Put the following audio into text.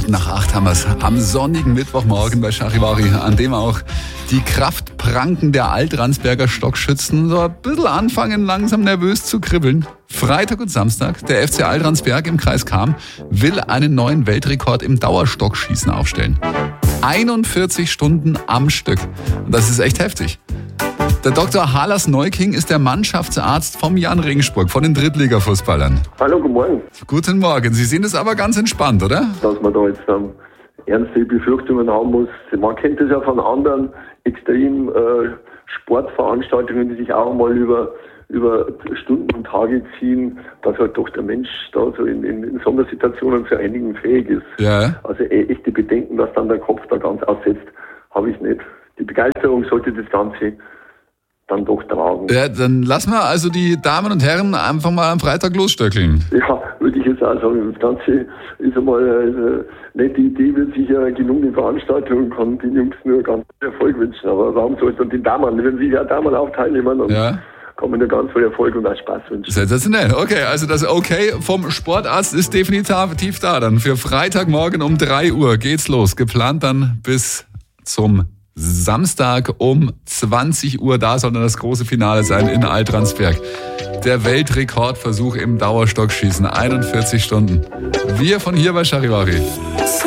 7:08 haben wir es. Am sonnigen Mittwochmorgen bei Charivari, an dem auch die Kraftpranken der Altransberger Stockschützen so ein bisschen anfangen, langsam nervös zu kribbeln. Freitag und Samstag, der FC Altransberg im Kreis Cham will einen neuen Weltrekord im Dauerstockschießen aufstellen. 41 Stunden am Stück. Und das ist echt heftig. Der Dr. Halas Neuking ist der Mannschaftsarzt vom Jan Regensburg, von den Drittliga-Fußballern. Hallo, guten Morgen. Guten Morgen. Sie sehen es aber ganz entspannt, oder? Dass man da jetzt ernste Befürchtungen haben muss. Man kennt das ja von anderen extrem Sportveranstaltungen, die sich auch mal über Stunden und Tage ziehen, dass halt doch der Mensch da so in Sondersituationen zu einigen fähig ist. Ja. Also echte Bedenken, dass dann der Kopf da ganz aussetzt, habe ich nicht. Die Begeisterung sollte das Ganze dann doch tragen. Ja, dann lassen wir also die Damen und Herren einfach mal am Freitag losstöckeln. Ja, würde ich jetzt auch sagen. Das Ganze ist einmal eine nette Idee, wird sicher genug eine Veranstaltung, kann den Jungs nur ganz viel Erfolg wünschen. Aber warum sollte man den Damen, wenn sie ja Damen auch teilnehmen, und kann man nur ganz viel Erfolg und auch Spaß wünschen. Sensationell. Okay, also das Okay vom Sportarzt ist definitiv da. Dann für Freitagmorgen um 3 Uhr geht's los. Geplant dann bis zum Samstag um 20 Uhr. Da soll dann das große Finale sein in Altransberg. Der Weltrekordversuch im Dauerstockschießen. 41 Stunden. Wir von hier bei Charivari.